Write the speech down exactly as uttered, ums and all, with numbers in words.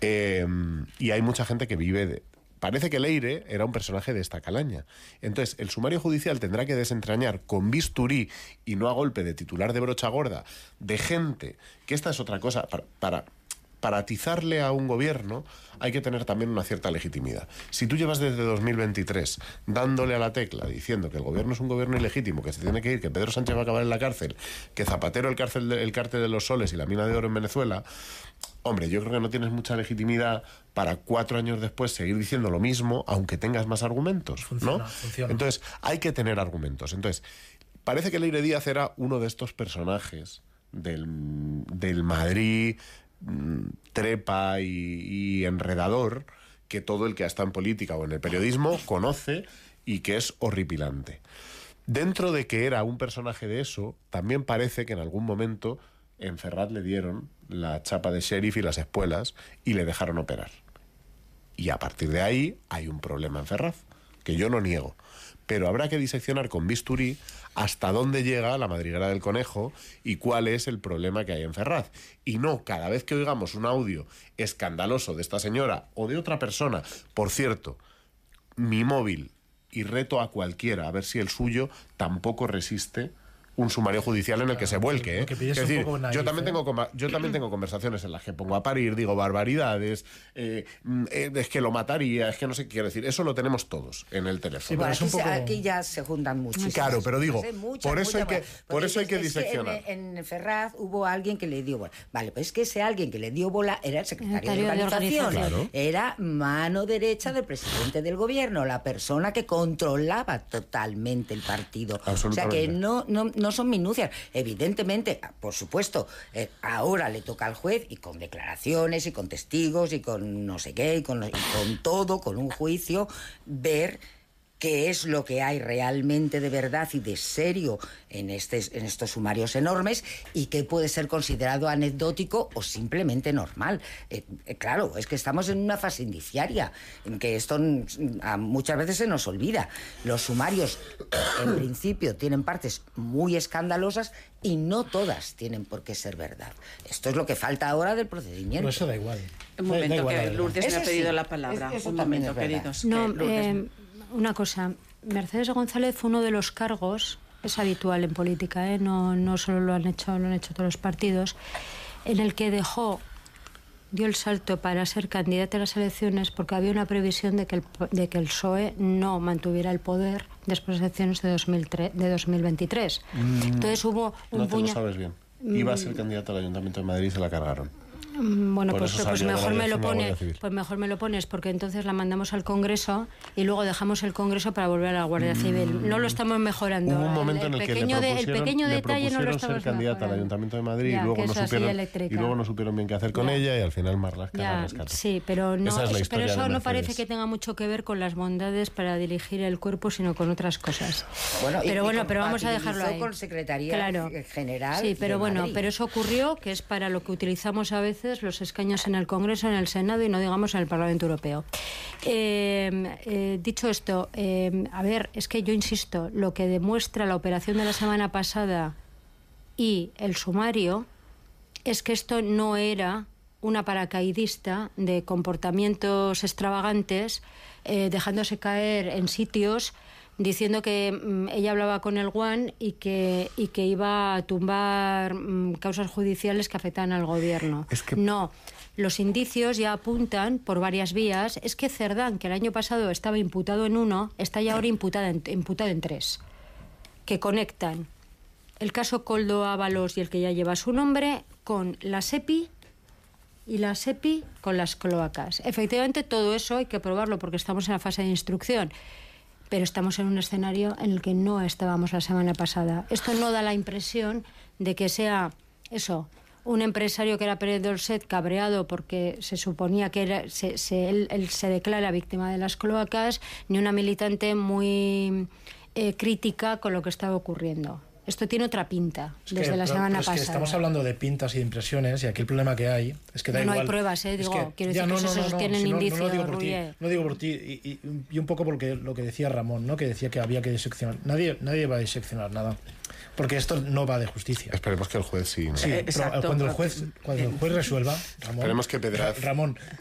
Eh, y hay mucha gente que vive de... Parece que Leire era un personaje de esta calaña. Entonces, el sumario judicial tendrá que desentrañar con bisturí y no a golpe de titular de brocha gorda de gente, que esta es otra cosa, para, para, para atizarle a un gobierno hay que tener también una cierta legitimidad. Si tú llevas desde dos mil veintitrés dándole a la tecla, diciendo que el gobierno es un gobierno ilegítimo, que se tiene que ir, que Pedro Sánchez va a acabar en la cárcel, que Zapatero el, cárcel de, el cártel de los soles y la mina de oro en Venezuela... Hombre, yo creo que no tienes mucha legitimidad para cuatro años después seguir diciendo lo mismo, aunque tengas más argumentos, funciona, ¿no? Funciona. Entonces, hay que tener argumentos. Entonces, parece que Leire Díaz era uno de estos personajes del, del Madrid mmm, trepa y, y enredador que todo el que ha estado en política o en el periodismo conoce y que es horripilante. Dentro de que era un personaje de eso, también parece que en algún momento... en Ferraz le dieron la chapa de sheriff y las espuelas y le dejaron operar. Y a partir de ahí hay un problema en Ferraz, que yo no niego. Pero habrá que diseccionar con bisturí hasta dónde llega la madriguera del conejo y cuál es el problema que hay en Ferraz. Y no, cada vez que oigamos un audio escandaloso de esta señora o de otra persona, por cierto, mi móvil, y reto a cualquiera a ver si el suyo tampoco resiste un sumario judicial en el que se vuelque, ¿eh? Es decir, naif, yo también tengo yo también tengo conversaciones en las que pongo a parir, digo barbaridades, eh, eh, es que lo mataría, es que no sé qué quiero decir. Eso lo tenemos todos en el teléfono. Sí, bueno, aquí, poco... aquí ya se juntan muchísimas. Claro, pero digo, muchas, por eso muchas, hay que por eso hay que diseccionar. Que en, en Ferraz hubo alguien que le dio bola. Vale, pues es que ese alguien que le dio bola era el secretario de organización, de organización. Claro. Era mano derecha del presidente del gobierno, la persona que controlaba totalmente el partido. O sea que no no no son minucias. Evidentemente, por supuesto, eh, ahora le toca al juez y con declaraciones y con testigos y con no sé qué y con, y con todo, con un juicio, ver qué es lo que hay realmente de verdad y de serio en, este, en estos sumarios enormes y qué puede ser considerado anecdótico o simplemente normal. Eh, eh, claro, es que estamos en una fase indiciaria, en que esto a, muchas veces se nos olvida. Los sumarios, en principio, tienen partes muy escandalosas y no todas tienen por qué ser verdad. Esto es lo que falta ahora del procedimiento. Pero eso da igual. Un momento, da igual, que Lourdes me ha pedido sí, la palabra. Es, Un momento, queridos. No, eh, una cosa, Mercedes González fue uno de los cargos, es habitual en política, ¿eh? no, no solo lo han hecho, lo han hecho todos los partidos, en el que dejó, dio el salto para ser candidata a las elecciones porque había una previsión de que el, de que el P S O E no mantuviera el poder después de las elecciones de, dos mil tres, de dos mil veintitrés. Mm, Entonces hubo un no te puña... lo sabes bien. Iba a ser candidato al Ayuntamiento de Madrid y se la cargaron. Bueno, pues, pues mejor me lo pones, pues mejor me lo pones, porque entonces la mandamos al Congreso y luego dejamos el Congreso para volver a la Guardia Civil. No lo estamos mejorando. Hubo un momento el, el en el pequeño que le de, el pequeño le detalle no lo estamos ser candidata al Ayuntamiento de Madrid ya, y, luego no supieron, y luego no supieron bien qué hacer con ya. ella y al final Marlaska la rescató. Sí, pero no, es es, pero eso no parece que tenga mucho que ver con las bondades para dirigir el cuerpo, sino con otras cosas. Bueno, pero y, bueno, y pero vamos a dejarlo ahí. Con Secretaría claro. General. Sí, pero bueno, Madrid. pero eso ocurrió, que es para lo que utilizamos a veces los escaños en el Congreso, en el Senado y no digamos en el Parlamento Europeo. Eh, eh, dicho esto, eh, a ver, es que yo insisto, lo que demuestra la operación de la semana pasada y el sumario es que esto no era una paracaidista de comportamientos extravagantes, eh, dejándose caer en sitios diciendo que mm, ella hablaba con el One y que, y que iba a tumbar mm, causas judiciales que afectaban al gobierno. Es que... No, los indicios ya apuntan por varias vías. Es que Cerdán, que el año pasado estaba imputado en uno, está ya ahora imputada en, imputado en tres, que conectan el caso Koldo Ábalos y el que ya lleva su nombre con la SEPI y la SEPI con las cloacas. Efectivamente, todo eso hay que probarlo porque estamos en la fase de instrucción. Pero estamos en un escenario en el que no estábamos la semana pasada. Esto no da la impresión de que sea eso, un empresario que era Pérez Dolcet cabreado porque se suponía que era, se, se, él, él se declara víctima de las cloacas, ni una militante muy eh, crítica con lo que estaba ocurriendo. Esto tiene otra pinta es desde que, la pero, semana pero es pasada. Que estamos hablando de pintas y de impresiones y aquí el problema que hay es que da no, igual. No hay pruebas, ¿eh? Digo, es que, quiero ya, decir no, que no, eso no, se no, tienen si no, indicios. No, no, digo por ti, no digo por ti y, y, y un poco porque lo que decía Ramón, ¿no? Que decía que había que diseccionar. Nadie, nadie va a diseccionar nada. Porque esto no va de justicia. Esperemos que el juez sí. ¿no? Sí, eh, pero cuando el juez, cuando el juez resuelva, Ramón, esperemos que Pedraz... Ramón,